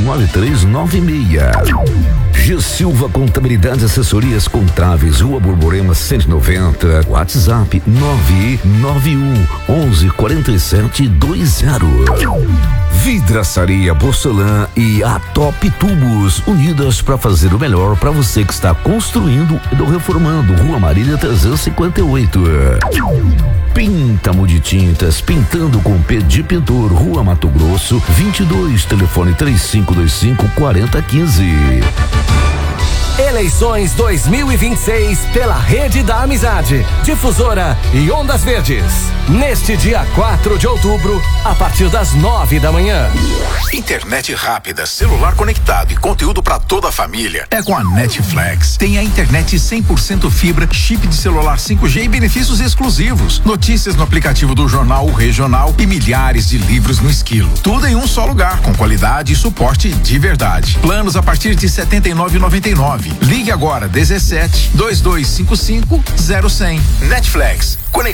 9396. G Silva Contabilidade e Assessorias Contábeis, Rua Borborema 190, WhatsApp 991 11 47 20. Vidraçaria Porcelã e a Top Tubos, unidas para fazer o melhor para você que está construindo ou reformando. Rua Marília 358. Pintamo de Tintas, pintando com P de Pintor, Rua Mato Grosso 22, telefone 3525-4015. Eleições 2026 pela Rede da Amizade, Difusora e Ondas Verdes. Neste dia 4 de outubro, a partir das 9 da manhã. Internet rápida, celular conectado e conteúdo para toda a família é com a Netflix. Tem a internet 100% fibra, chip de celular 5G e benefícios exclusivos. Notícias no aplicativo do Jornal Regional e milhares de livros no Esquilo. Tudo em um só lugar, com qualidade e suporte de verdade. Planos a partir de R$ 79,99. Ligue agora 17 2255 0100. Netflix.